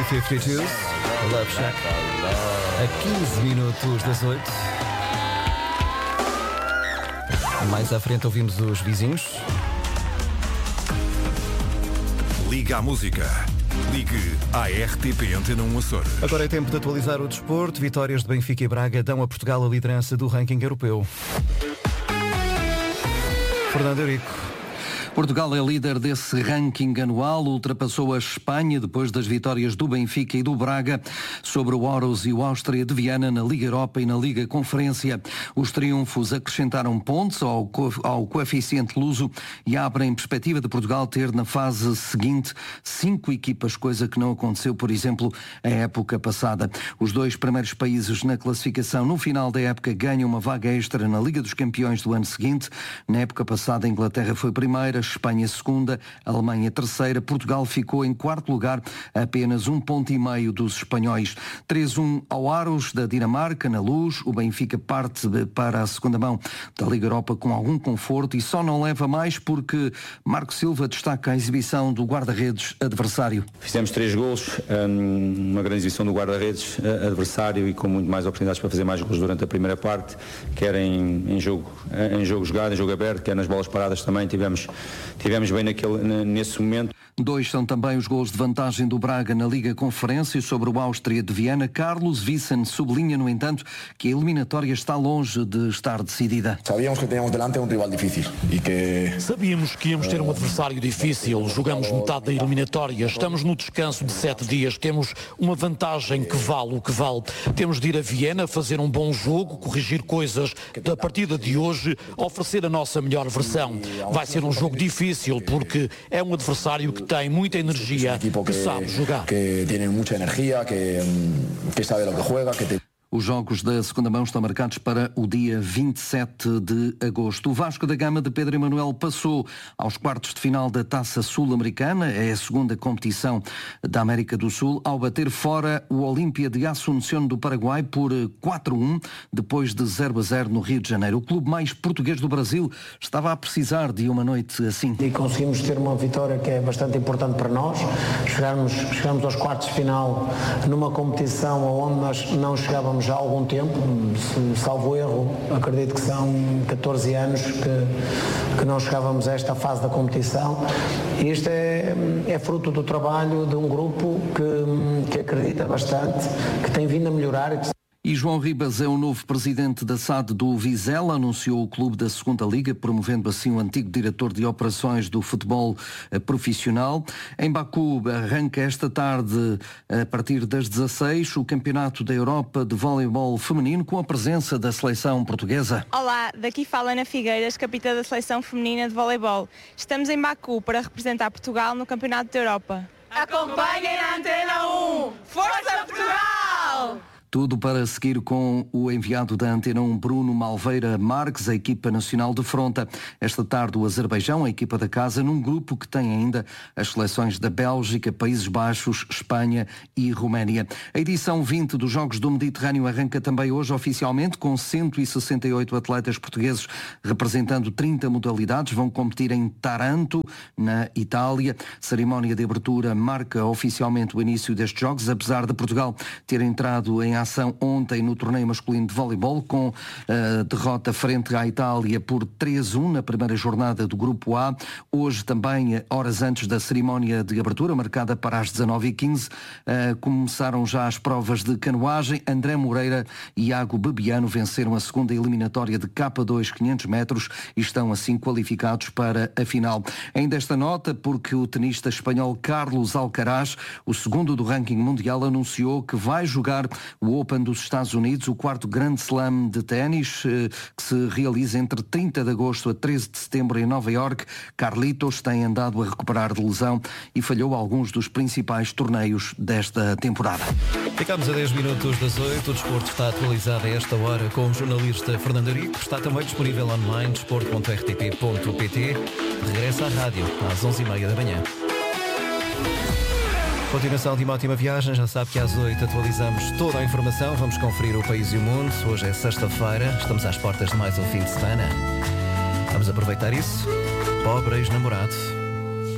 B-52s, Love Shack, a 15 minutos das 8. Mais à frente ouvimos os vizinhos. Liga à música. Ligue à RTP Antena 1 Açores. Agora é tempo de atualizar o desporto. Vitórias de Benfica e Braga dão a Portugal a liderança do ranking europeu. Fernando Eurico. Portugal é líder desse ranking anual, ultrapassou a Espanha depois das vitórias do Benfica e do Braga sobre o Aarhus e o Áustria de Viana na Liga Europa e na Liga Conferência. Os triunfos acrescentaram pontos ao coeficiente luso e abrem perspectiva de Portugal ter na fase seguinte 5 equipas, coisa que não aconteceu, por exemplo, a época passada. Os 2 primeiros países na classificação no final da época ganham uma vaga extra na Liga dos Campeões do ano seguinte. Na época passada a Inglaterra foi primeira, Espanha segunda, Alemanha terceira, Portugal ficou em quarto lugar, a apenas 1,5 ponto dos espanhóis. 3-1 ao Aarhus da Dinamarca, na Luz. O Benfica parte para a segunda mão da Liga Europa com algum conforto e só não leva mais porque Marco Silva destaca a exibição do guarda-redes adversário. Fizemos 3 golos, uma grande exibição do guarda-redes adversário e com muito mais oportunidades para fazer mais golos durante a primeira parte, quer em jogo jogado, em jogo aberto, quer nas bolas paradas também tivemos bem nesse momento. 2 são também os gols de vantagem do Braga na Liga Conferência sobre o Áustria de Viana. Carlos Vicen sublinha, no entanto, que a eliminatória está longe de estar decidida. Sabíamos que tínhamos delante um rival difícil e que... Sabíamos que íamos ter um adversário difícil. Jogamos metade da eliminatória. Estamos no descanso de 7 dias. Temos uma vantagem que vale o que vale. Temos de ir a Viena, fazer um bom jogo, corrigir coisas da partida de hoje, oferecer a nossa melhor versão. Vai ser um jogo difícil porque é um adversário que tem muita energia, que sabe jogar. Que tem muita energia, que sabe o que joga, que tem... Os jogos da segunda mão estão marcados para o dia 27 de agosto. O Vasco da Gama de Pedro Emanuel passou aos quartos de final da Taça Sul-Americana, é a segunda competição da América do Sul, ao bater fora o Olímpia de Asunción do Paraguai por 4-1, depois de 0-0 no Rio de Janeiro. O clube mais português do Brasil estava a precisar de uma noite assim. E conseguimos ter uma vitória que é bastante importante para nós. Chegamos aos quartos de final numa competição onde nós não chegávamos já há algum tempo, salvo erro, acredito que são 14 anos que não chegávamos a esta fase da competição. E isto é fruto do trabalho de um grupo que acredita bastante, que tem vindo a melhorar. E João Ribas é o novo presidente da SAD do Vizela, anunciou o clube da Segunda Liga, promovendo assim o antigo diretor de operações do futebol profissional. Em Baku arranca esta tarde, a partir das 16, o Campeonato da Europa de Voleibol Feminino, com a presença da seleção portuguesa. Olá, daqui fala Ana Figueiras, capitã da Seleção Feminina de Voleibol. Estamos em Baku para representar Portugal no Campeonato da Europa. Acompanhem a Antena 1! Força Portugal! Tudo para seguir com o enviado da Antena 1, Bruno Malveira Marques, a equipa nacional de fronta. Esta tarde o Azerbaijão, a equipa da casa, num grupo que tem ainda as seleções da Bélgica, Países Baixos, Espanha e Roménia. A edição 20 dos Jogos do Mediterrâneo arranca também hoje oficialmente, com 168 atletas portugueses representando 30 modalidades. Vão competir em Taranto, na Itália. Cerimónia de abertura marca oficialmente o início destes Jogos, apesar de Portugal ter entrado em ação ontem no torneio masculino de voleibol, com a derrota frente à Itália por 3-1 na primeira jornada do Grupo A. Hoje também, horas antes da cerimónia de abertura, marcada para as 19h15, começaram já as provas de canoagem. André Moreira e Iago Bebiano venceram a segunda eliminatória de K2 500 metros e estão assim qualificados para a final. Ainda esta nota, porque o tenista espanhol Carlos Alcaraz, o segundo do ranking mundial, anunciou que vai jogar o Open dos Estados Unidos, o quarto Grand Slam de ténis, que se realiza entre 30 de agosto a 13 de setembro em Nova Iorque. Carlitos tem andado a recuperar de lesão e falhou alguns dos principais torneios desta temporada. Ficamos a 10 minutos das 8. O desporto está atualizado a esta hora com o jornalista Fernando Eurico. Está também disponível online, desporto.rtp.pt. Regressa à rádio às 11h30 da manhã. Continuação de uma ótima viagem. Já sabe que às 8 atualizamos toda a informação. Vamos conferir o país e o mundo. Hoje é sexta-feira. Estamos às portas de mais um fim de semana. Vamos aproveitar isso. Pobre ex-namorado.